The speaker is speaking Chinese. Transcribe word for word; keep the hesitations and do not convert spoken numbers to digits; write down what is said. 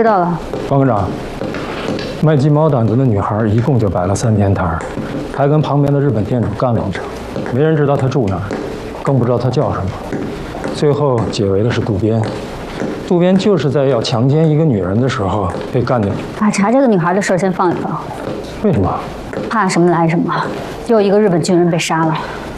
知道了。 方科长，卖鸡毛掸子的女孩一共就摆了三天摊儿，还跟旁边的日本店主干了一场，没人知道她住哪儿，更不知道她叫什么。最后解围的是渡边，渡边就是在要强奸一个女人的时候被干掉。 把查这个女孩的事先放一放。 为什么？ 怕什么来什么，又一个日本军人被杀了。